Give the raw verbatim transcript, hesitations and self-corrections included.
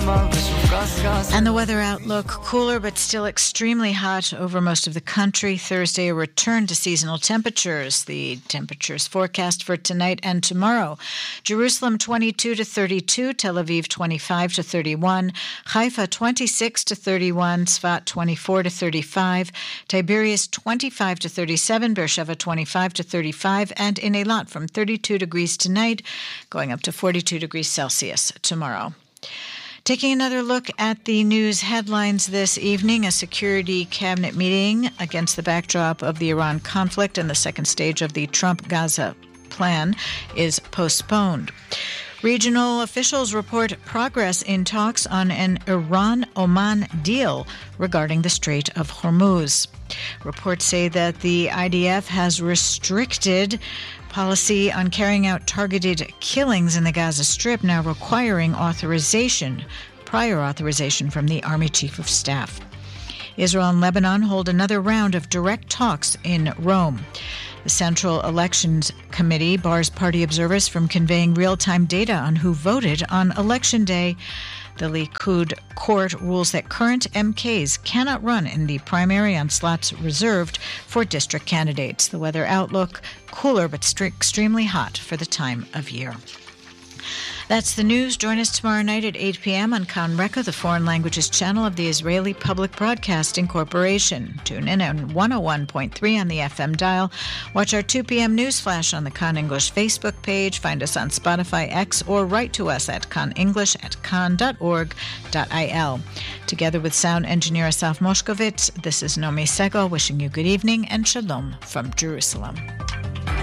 And the weather outlook, cooler but still extremely hot over most of the country. Thursday, a return to seasonal temperatures. The temperatures forecast for tonight and tomorrow. Jerusalem twenty-two to thirty-two, Tel Aviv twenty-five to thirty-one, Haifa twenty-six to thirty-one, Tzfat twenty-four to thirty-five, Tiberias twenty-five to thirty-seven, Beersheva twenty-five to thirty-five, and in Eilat from thirty-two degrees tonight, going up to forty-two degrees Celsius tomorrow. Taking another look at the news headlines this evening, a security cabinet meeting against the backdrop of the Iran conflict and the second stage of the Trump-Gaza plan is postponed. Regional officials report progress in talks on an Iran-Oman deal regarding the Strait of Hormuz. Reports say that the I D F has restricted policy on carrying out targeted killings in the Gaza Strip, now requiring authorization, prior authorization from the Army Chief of Staff. Israel and Lebanon hold another round of direct talks in Rome. The Central Elections Committee bars party observers from conveying real-time data on who voted on Election Day. The Likud court rules that current M Ks cannot run in the primary on slots reserved for district candidates. The weather outlook, cooler but st- extremely hot for the time of year. That's the news. Join us tomorrow night at eight p.m. on Kan Reka, the foreign languages channel of the Israeli Public Broadcasting Corporation. Tune in at one oh one point three on the F M dial. Watch our two p.m. news flash on the Kan English Facebook page. Find us on Spotify, X, or write to us at kanenglish at kan dot org dot I L. Together with sound engineer Asaf Moshkovitz, this is Nomi Segal wishing you good evening and shalom from Jerusalem.